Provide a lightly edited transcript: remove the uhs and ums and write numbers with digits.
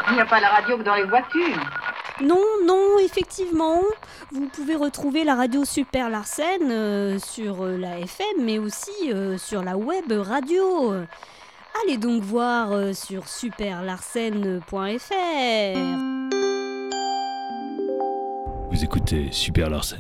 Il n'y a pas la radio que dans les voitures. Non, effectivement. Vous pouvez retrouver la radio Super Larsen sur la FM, mais aussi sur la web radio. Allez donc voir sur superlarsen.fr. Vous écoutez Super Larsen